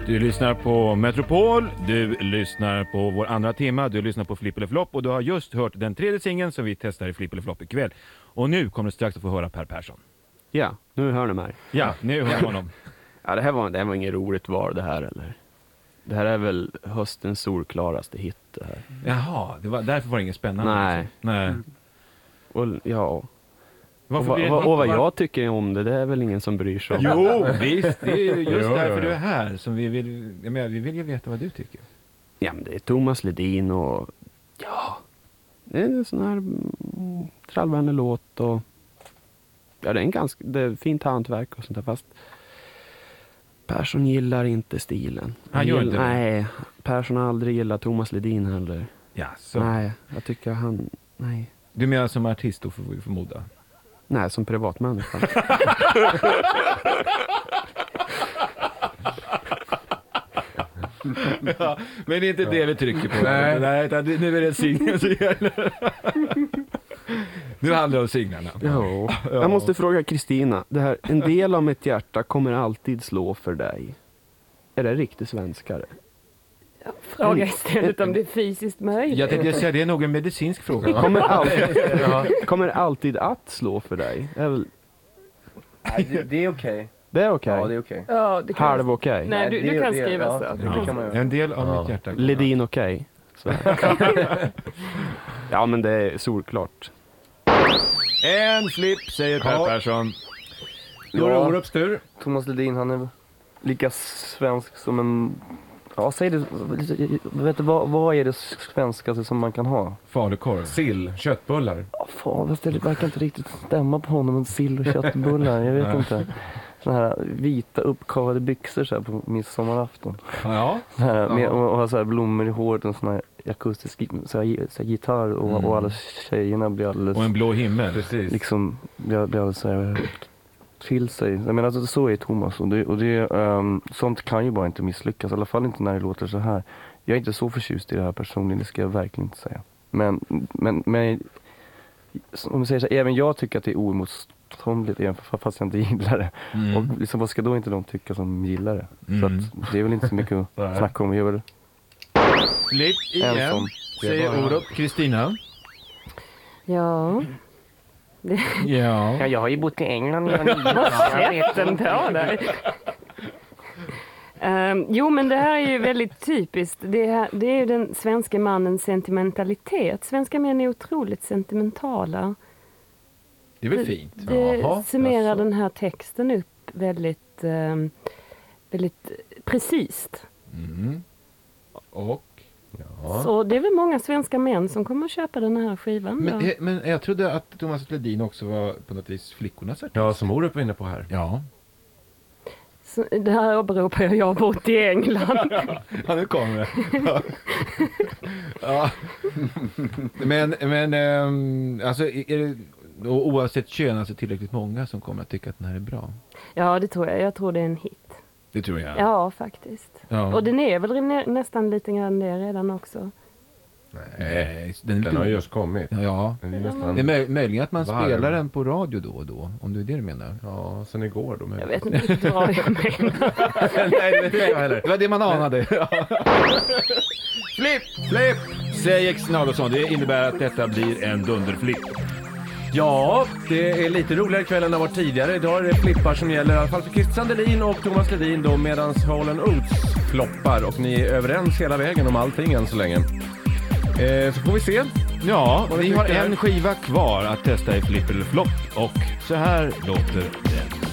Du lyssnar på Metropol, du lyssnar på vår andra tema, du lyssnar på Flipp eller Flopp och du har just hört den tredje singeln som vi testar i Flipp eller Flopp ikväll. Och nu kommer du strax att få höra Per Persson. Ja, nu hör ni mig. Ja, nu hör ni honom. Ja, det här var inget roligt val det här, eller? Det här är väl höstens solklaraste hit det här. Jaha, därför var det inget spännande. Nej. Nej. Och, ja. Vad vad jag tycker om det är väl ingen som bryr sig om. Jo, visst. Det är ju just därför du är här som vi vill ju veta vad du tycker. Ja, men det är Thomas Ledin och ja, det är en sån här trallvänlig låt och ja, det är fint hantverk och sånt där, fast Persson gillar inte stilen. Han gör inte det? Nej, Persson har aldrig gillat Thomas Ledin heller. Ja, så. Nej, jag tycker nej. Du menar som artist då, får vi förmoda? Nej, som privatmänniska. Ja, men det är inte det vi trycker på. Nej. Nu är det singeln som gäller. Nu handlar det om singlarna. Ja. Jag måste fråga Kristina, det här, en del av mitt hjärta kommer alltid slå för dig. Är det riktigt svenskare? Fråga istället om det är fysiskt möjligt. Jag tänkte säga, det är nog en medicinsk fråga. Kommer alltid att slå för dig? Nej, det är okej. Det är okej? Ja, det är okej. Ja, det kan Halv okej? Nej, du kan skriva ja, så. det kan man göra. En del av mitt hjärta. Ledin okej? Ja, men det är solklart. En flipp, säger Per Persson. Då är det Orups tur. Thomas Ledin, han är lika svensk som en... Ja, säg det. Vet du, vad är det svenskaste som man kan ha? Falukorv. Sill, köttbullar. Ja, fan, fast det verkar inte riktigt stämma på honom med sill och köttbullar. Jag vet inte. Såna här vita uppkavade byxor så här på midsommarafton. Ja. Och ha så här blommor i håret och sån här akustisk så här gitarr och alla tjejerna blir alldeles... Och en blå himmel. Precis. Liksom blir alldeles så här till sig. Jag menar, alltså, så är Thomas och det sånt kan ju bara inte misslyckas, i alla fall inte när det låter så här. Jag är inte så förtjust i det här personligen, det ska jag verkligen inte säga. Men om vi säger så här, även jag tycker att det är oemotståndligt fast jag inte gillar det. Och liksom, vad ska då inte de tycka som gillar det? Så att det är väl inte så mycket att snacka om. Jag vill Flipp igen, säger Orup. Kristina. Ja. Ja. jag har ju bott i England. Jag vet inte där. Jo, men det här är ju väldigt typiskt. Det är ju den svenska mannens sentimentalitet. Svenska män är otroligt sentimentala. Det är väl fint? Det summerar den här texten upp väldigt, väldigt precis. Och? Ja. Så det är väl många svenska män som kommer att köpa den här skivan. Men jag trodde att Thomas Ledin också var på något vis flickornas artist. Ja, som Orup var inne på här. Ja. Så det här åberopar jag har bott i England. Ja, nu kommer det. Ja. Men alltså, är det oavsett kön alltså tillräckligt många som kommer att tycka att den här är bra? Ja, det tror jag. Jag tror det är en hit. Det tror jag. Ja, faktiskt. Ja. Och den är väl nästan lite grann det redan också. Nej, Den har just kommit. Ja. Den är nästan... Det är möjligen att man varm. spelar den på radio då och då, om det är det du menar. Ja, sen igår då. Jag vet inte riktigt vad jag menar. Nej, det vet inte jag heller. Det var det man anade. Flipp, säger Xen Adolfsson. Det innebär att detta blir en dunderflipp. Ja, det är lite roligare kväll än det var tidigare. Idag är det flippar som gäller, i alla fall för Christian Delin och Thomas Ledin då, medans Hall & Oates floppar. Och ni är överens hela vägen om allting än så länge. Så får vi se. Ja, vi har en skiva kvar att testa i Flipp eller Flopp. Och så här låter den.